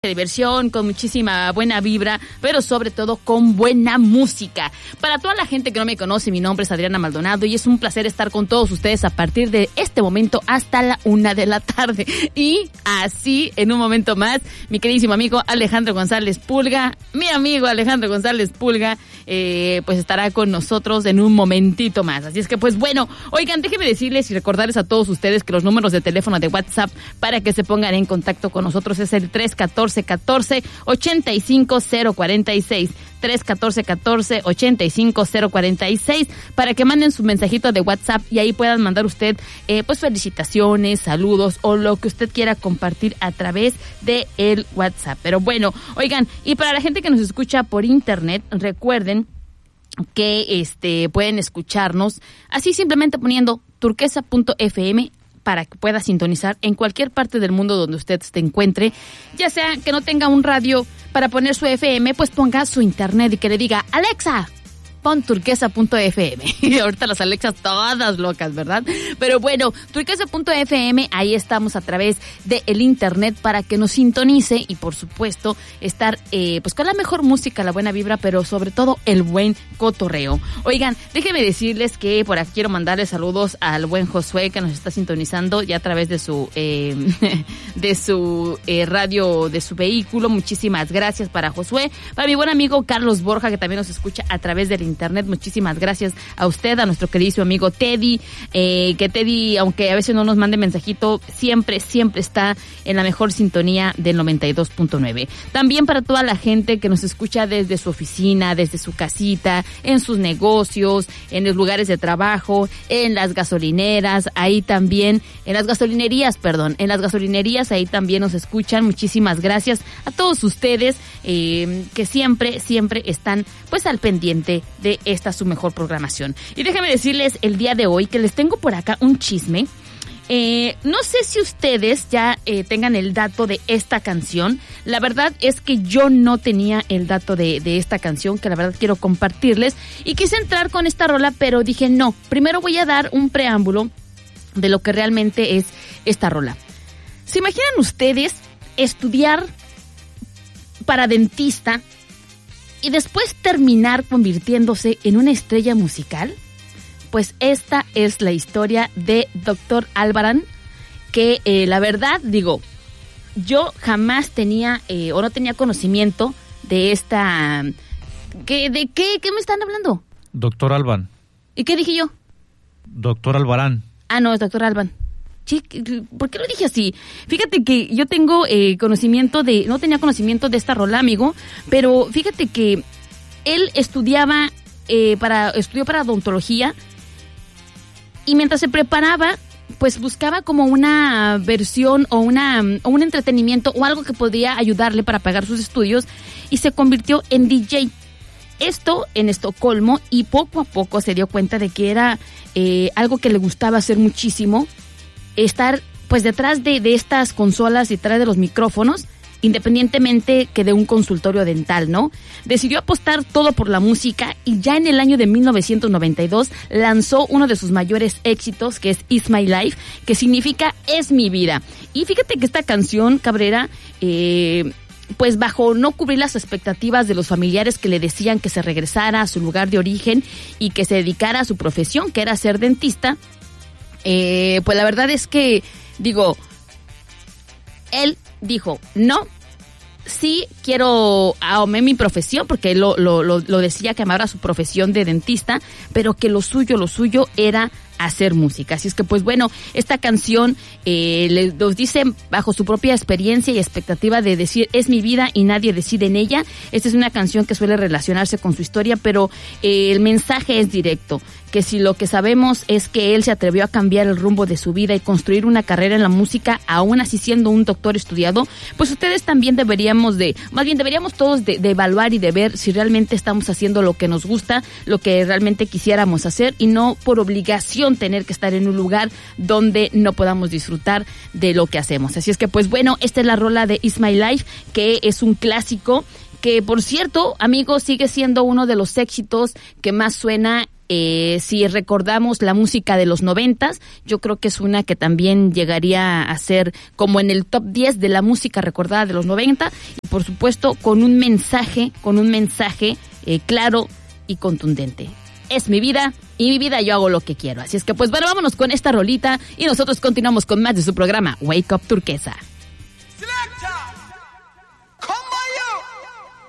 diversión, con muchísima buena vibra, pero sobre todo con buena música. Para toda la gente que no me conoce, mi nombre es Adriana Maldonado y es un placer estar con todos ustedes a partir de este momento hasta la 1 de la tarde. Y así, en un momento más, mi queridísimo amigo Alejandro González Pulga, mi amigo Alejandro González Pulga, pues estará con nosotros en un momentito más. Así es que, pues bueno, oigan, déjenme decirles y recordarles a todos ustedes que los números de teléfono de WhatsApp para que se pongan en contacto con nosotros es el 314-14-85046. 314-14-85046 para que manden su mensajito de WhatsApp y ahí puedan mandar usted pues felicitaciones, saludos o lo que usted quiera compartir a través de el WhatsApp. Pero bueno, oigan, y para la gente que nos escucha por internet, recuerden que pueden escucharnos así simplemente poniendo turquesa.fm para que pueda sintonizar en cualquier parte del mundo donde usted se encuentre, ya sea que no tenga un radio para poner su FM, pues ponga su internet y que le diga, Alexa, pon turquesa.fm. Y ahorita las Alexas todas locas, ¿verdad? Pero bueno, turquesa.fm, ahí estamos a través del internet para que nos sintonice y por supuesto estar pues con la mejor música, la buena vibra, pero sobre todo el buen cotorreo. Oigan, déjenme decirles que por aquí quiero mandarles saludos al buen Josué que nos está sintonizando ya a través de su radio, de su vehículo. Muchísimas gracias para Josué. Para mi buen amigo Carlos Borja, que también nos escucha a través del internet, muchísimas gracias a usted, a nuestro queridísimo amigo Teddy, que Teddy, aunque a veces no nos mande mensajito, siempre está en la mejor sintonía del 92.9. También para toda la gente que nos escucha desde su oficina, desde su casita, en sus negocios, en los lugares de trabajo, en las gasolineras, ahí también, en las gasolinerías, ahí también nos escuchan. Muchísimas gracias a todos ustedes que siempre están pues al pendiente de esta su mejor programación. Y déjenme decirles el día de hoy que les tengo por acá un chisme. No sé si ustedes ya tengan el dato de esta canción. La verdad es que yo no tenía el dato de esta canción, que la verdad quiero compartirles. Y quise entrar con esta rola, pero dije no. Primero voy a dar un preámbulo de lo que realmente es esta rola. ¿Se imaginan ustedes estudiar para dentista y después terminar convirtiéndose en una estrella musical? Pues esta es la historia de Dr. Albarrán, que la verdad, digo, yo jamás tenía o no tenía conocimiento de esta... ¿De qué me están hablando? Dr. Alban. ¿Y qué dije yo? Dr. Albarrán. Ah, no, es Dr. Alban. Sí, ¿por qué lo dije así? Fíjate que yo tengo no tenía conocimiento de esta rola, amigo, pero fíjate que él estudió para odontología y mientras se preparaba, pues buscaba como una versión o un entretenimiento o algo que podría ayudarle para pagar sus estudios y se convirtió en DJ. Esto en Estocolmo y poco a poco se dio cuenta de que era algo que le gustaba hacer muchísimo, estar pues detrás de estas consolas y detrás de los micrófonos, independientemente que de un consultorio dental, ¿no? Decidió apostar todo por la música y ya en el año de 1992 lanzó uno de sus mayores éxitos, que es It's My Life, que significa Es mi vida. Y fíjate que esta canción, Cabrera, pues bajo no cubrir las expectativas de los familiares que le decían que se regresara a su lugar de origen y que se dedicara a su profesión, que era ser dentista, pues la verdad es que, digo, él dijo, no, sí quiero amar mi profesión, porque él lo decía que amaba su profesión de dentista, pero que lo suyo era hacer música. Así es que, pues bueno, esta canción nos dice bajo su propia experiencia y expectativa de decir, es mi vida y nadie decide en ella. Esta es una canción que suele relacionarse con su historia, pero el mensaje es directo, que si lo que sabemos es que él se atrevió a cambiar el rumbo de su vida y construir una carrera en la música, aún así siendo un doctor estudiado, pues ustedes también deberíamos todos de evaluar y de ver si realmente estamos haciendo lo que nos gusta, lo que realmente quisiéramos hacer y no por obligación tener que estar en un lugar donde no podamos disfrutar de lo que hacemos. Así es que, pues bueno, esta es la rola de It's My Life, que es un clásico, que por cierto, amigos, sigue siendo uno de los éxitos que más suena Si recordamos la música de los 90s, yo creo que es una que también llegaría a ser como en el top 10 de la música recordada de los 90, y por supuesto con un mensaje claro y contundente. Es mi vida, y mi vida yo hago lo que quiero. Así es que pues bueno, vámonos con esta rolita y nosotros continuamos con más de su programa Wake Up Turquesa.